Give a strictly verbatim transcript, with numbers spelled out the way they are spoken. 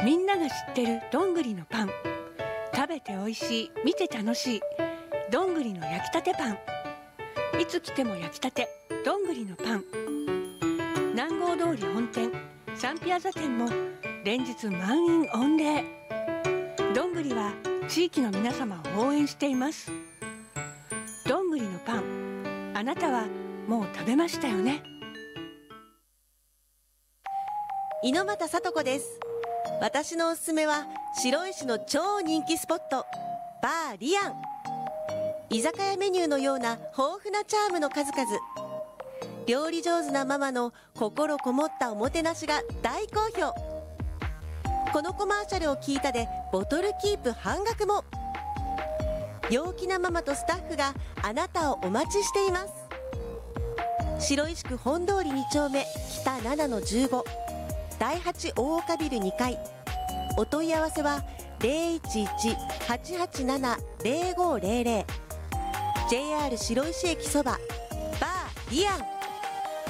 みんなが知ってるどんぐりのパン、食べておいしい、見て楽しいどんぐりの焼きたてパン。いつ来ても焼きたてどんぐりのパン。南郷通り本店サンピアザ店も連日満員御礼。どんぐりは地域の皆様を応援しています。どんぐりのパン、あなたはもう食べましたよね。 猪俣さと子です。私のおすすめは白石の超人気スポット、バーリアン。居酒屋メニューのような豊富なチャームの数々。料理上手なママの心こもったおもてなしが大好評。このコマーシャルを聞いたでボトルキープ半額も。陽気なママとスタッフがあなたをお待ちしています。白石区本通りに丁目北ななのじゅうご、第八大岡ビルにかい。お問い合わせは ゼロいちいち はちはちなな ゼロごゼロゼロ。 ジェイアール 白石駅そばバーリアン。